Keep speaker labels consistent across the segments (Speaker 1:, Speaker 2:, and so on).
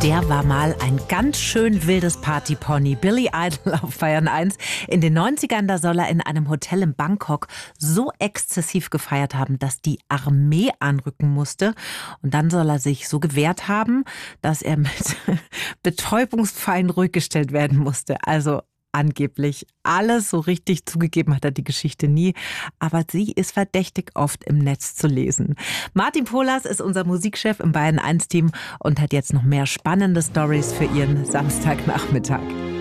Speaker 1: Der war mal ein ganz schön wildes Partypony. Billy Idol auf Bayern 1. In den 90ern, da soll er in einem Hotel in Bangkok so exzessiv gefeiert haben, dass die Armee anrücken musste. Und dann soll er sich so gewehrt haben, dass er mit Betäubungspfeilen ruhig gestellt werden musste. Also angeblich alles so richtig zugegeben hat er die Geschichte nie. Aber sie ist verdächtig oft im Netz zu lesen. Martin Polas ist unser Musikchef im Bayern 1 Team und hat jetzt noch mehr spannende Stories für Ihren Samstagnachmittag.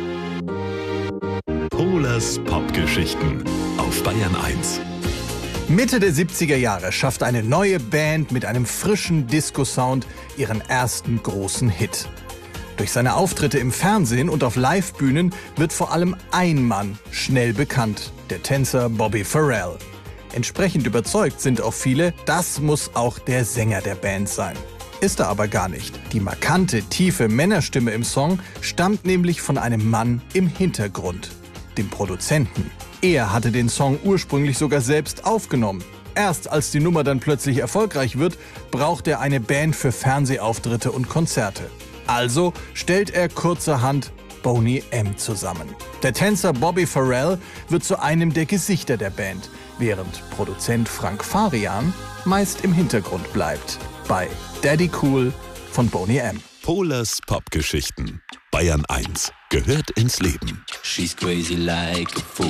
Speaker 2: Polas Popgeschichten auf Bayern 1.
Speaker 3: Mitte der 70er Jahre schafft eine neue Band mit einem frischen Disco-Sound ihren ersten großen Hit. Durch seine Auftritte im Fernsehen und auf Livebühnen wird vor allem ein Mann schnell bekannt, der Tänzer Bobby Farrell. Entsprechend überzeugt sind auch viele, das muss auch der Sänger der Band sein. Ist er aber gar nicht. Die markante, tiefe Männerstimme im Song stammt nämlich von einem Mann im Hintergrund, dem Produzenten. Er hatte den Song ursprünglich sogar selbst aufgenommen. Erst als die Nummer dann plötzlich erfolgreich wird, braucht er eine Band für Fernsehauftritte und Konzerte. Also stellt er kurzerhand Boney M. zusammen. Der Tänzer Bobby Farrell wird zu einem der Gesichter der Band, während Produzent Frank Farian meist im Hintergrund bleibt. Bei Daddy Cool von Boney M.
Speaker 2: Polas Popgeschichten. Bayern 1 gehört ins Leben.
Speaker 4: She's crazy like a fool.